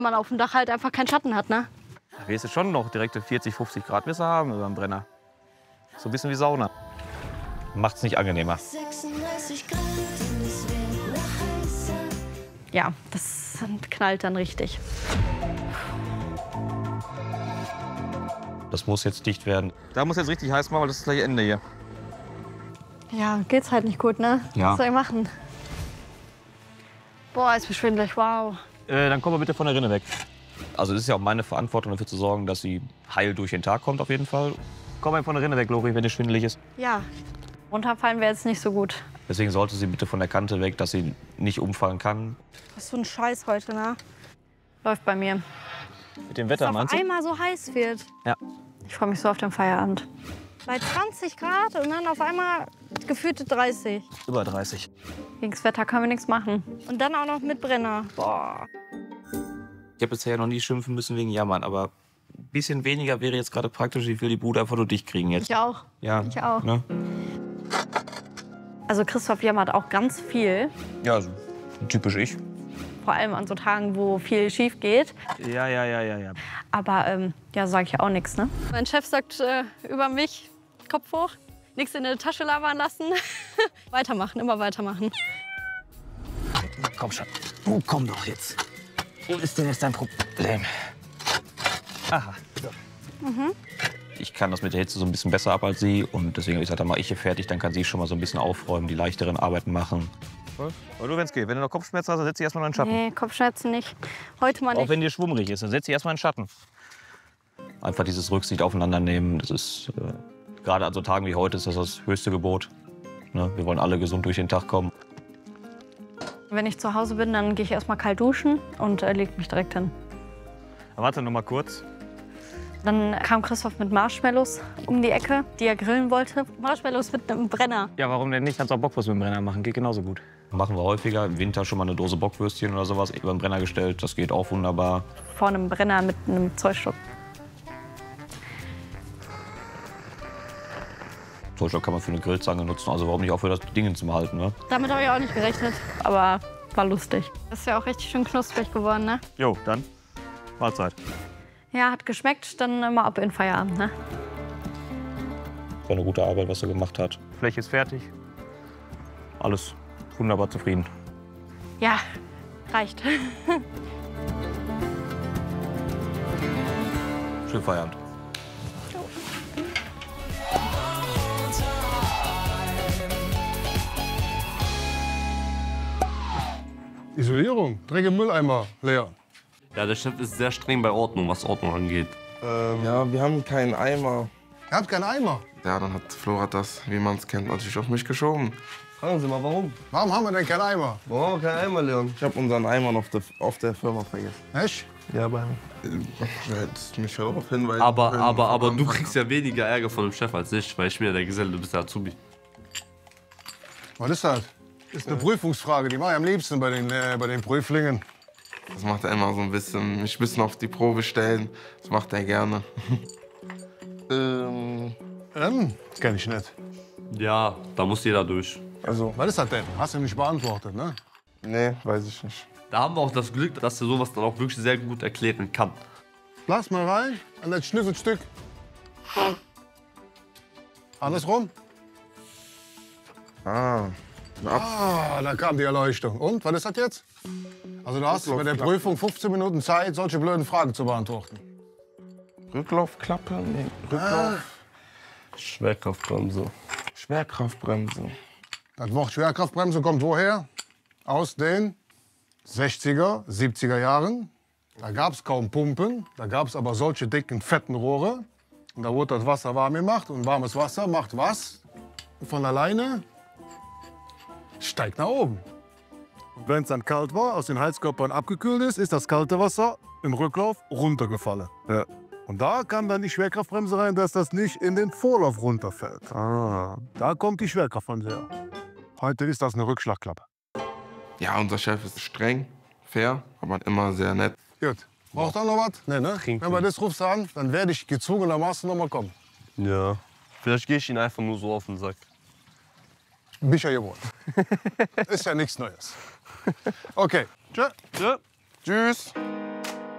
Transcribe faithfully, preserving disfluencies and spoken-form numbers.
man auf dem Dach halt einfach keinen Schatten hat, ne? Da wirst du schon noch direkte vierzig, fünfzig Grad Messer haben über dem Brenner. So ein bisschen wie Sauna. Macht's nicht angenehmer. Ja, das knallt dann richtig. Das muss jetzt dicht werden. Da muss jetzt richtig heiß machen, weil das ist gleich Ende hier. Ja, geht's halt nicht gut, ne? Ja. Was soll ich machen? Boah, ist mir schwindelig, wow. Äh, dann komm mal bitte von der Rinne weg. Also es ist ja auch meine Verantwortung, dafür zu sorgen, dass sie heil durch den Tag kommt auf jeden Fall. Komm mal von der Rinne weg, Lori, wenn dir schwindelig ist. Ja, runterfallen wäre jetzt nicht so gut. Deswegen sollte sie bitte von der Kante weg, dass sie nicht umfallen kann. Was für ein Scheiß heute, ne? Läuft bei mir. Mit dem Dass Wetter, es meinst auf du? einmal so heiß wird. Ja. Ich freue mich so auf den Feierabend. Bei zwanzig Grad und dann auf einmal gefühlte dreißig. Über dreißig. Gegen das Wetter können wir nichts machen. Und dann auch noch mit Brenner. Boah. Ich habe bisher noch nie schimpfen müssen wegen Jammern, aber ein bisschen weniger wäre jetzt gerade praktisch. Ich will die Bude einfach nur dicht kriegen jetzt. Ich auch. Ja. Ich auch. Ne? Also Christoph jammert auch ganz viel. Ja, also, typisch ich. Vor allem an so Tagen, wo viel schief geht. Ja, ja, ja, ja, ja. Aber ähm, ja, sage ich auch nichts, ne? Mein Chef sagt äh, über mich, Kopf hoch, nichts in der Tasche labern lassen. Weitermachen, immer weitermachen. Komm schon. Oh, komm doch jetzt. Wo ist denn jetzt dein Problem? Aha. So. Mhm. Ich kann das mit der Hitze so ein bisschen besser ab als sie. Und deswegen habe ich gesagt, dann mache ich hier fertig. Dann kann sie schon mal so ein bisschen aufräumen, die leichteren Arbeiten machen. Aber du, wenn es geht. Wenn du noch Kopfschmerzen hast, dann setz dich erstmal in den Schatten. Nee, Kopfschmerzen nicht. Heute mal nicht. Auch wenn dir schwummrig ist, dann setz dich erstmal in den Schatten. Einfach dieses Rücksicht aufeinander nehmen. Das ist, äh, gerade an so Tagen wie heute ist das das höchste Gebot. Ne? Wir wollen alle gesund durch den Tag kommen. Wenn ich zu Hause bin, dann gehe ich erstmal kalt duschen und äh, lege mich direkt hin. Aber warte noch mal kurz. Dann kam Christoph mit Marshmallows um die Ecke, die er grillen wollte. Marshmallows mit einem Brenner. Ja, warum denn nicht? Kannst auch Bockwurst mit dem Brenner machen. Geht genauso gut. Machen wir häufiger. Im Winter schon mal eine Dose Bockwürstchen oder sowas über den Brenner gestellt. Das geht auch wunderbar. Vor einem Brenner mit einem Zollstock. Zollstock kann man für eine Grillzange nutzen. Also warum nicht auch für das Ding zum Halten, ne? Damit habe ich auch nicht gerechnet, aber war lustig. Ist ja auch richtig schön knusprig geworden, ne? Jo, dann Mahlzeit. Ja, hat geschmeckt, dann mal ab in Feierabend, ne? War eine gute Arbeit, was er gemacht hat. Fläche ist fertig. Alles wunderbar zufrieden. Ja, reicht. Schönen Feierabend. Isolierung, Dreck im Mülleimer leer. Ja, der Chef ist sehr streng bei Ordnung, was Ordnung angeht. Ähm, ja, wir haben keinen Eimer. Ihr habt keinen Eimer. Ja, dann hat Flora das, wie man es kennt, natürlich auf mich geschoben. Fragen Sie mal, warum? Warum haben wir denn keinen Eimer? Warum haben wir keinen Eimer, Leon? Ich habe unseren Eimer auf der, auf der Firma vergessen. Echt? Ja, bei mir. Du hättest mich darauf hinweisen Aber, können, aber, aber von du Anfang kriegst ja weniger Ärger von dem Chef als ich, weil ich bin ja der Geselle, du bist der Azubi. Was ist das? Das ist eine Prüfungsfrage, die mache ich am liebsten bei den, äh, bei den Prüflingen. an. Das macht er immer so ein bisschen, mich ein bisschen auf die Probe stellen. Das macht er gerne. ähm, Ähm, das kenn ich nicht. Ja, da muss jeder durch. also, Was ist das denn? Hast du nicht beantwortet, ne? nee, weiß ich nicht. Da haben wir auch das Glück, dass er sowas dann auch wirklich sehr gut erklären kann. Lass mal rein, an das Schnüffelstück. Andersrum. Ah, Ah, da kam die Erleuchtung. Und, was ist das jetzt? Also du hast bei der Prüfung fünfzehn Minuten Zeit, solche blöden Fragen zu beantworten. Rücklaufklappe? Nee, Rücklauf. Schwerkraftbremse. Schwerkraftbremse. Das Wort Schwerkraftbremse kommt woher? Aus den sechziger, siebziger Jahren. Da gab es kaum Pumpen, da gab es aber solche dicken, fetten Rohre. Und da wurde das Wasser warm gemacht und warmes Wasser macht was? Und von alleine steigt nach oben. Und wenn es dann kalt war, aus den Heizkörpern abgekühlt ist, ist das kalte Wasser im Rücklauf runtergefallen. Ja. Und da kam dann die Schwerkraftbremse rein, dass das nicht in den Vorlauf runterfällt. Ah, da kommt die Schwerkraftbremse her. Heute ist das eine Rückschlagklappe. Ja, unser Chef ist streng, fair, aber immer sehr nett. Gut. Braucht er noch was? Nee, ne? Wenn wir das rufst an, dann werde ich gezwungenermaßen noch mal kommen. Ja. Vielleicht gehe ich ihn einfach nur so auf den Sack. Bist ja gewohnt. Ist ja nichts Neues. Okay. Tschö. Ja. Tschüss.